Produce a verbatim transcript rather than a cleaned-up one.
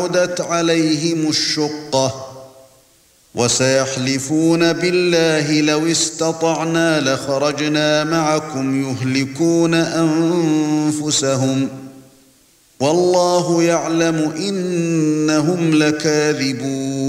عُدَتْ عَلَيْهِمُ الشُّقَّةُ وَسَيَحْلِفُونَ بِاللَّهِ لَوِ اسْتَطَعْنَا لَخَرَجْنَا مَعَكُمْ يُهْلِكُونَ أَنفُسَهُمْ وَاللَّهُ يَعْلَمُ إِنَّهُمْ لَكَاذِبُونَ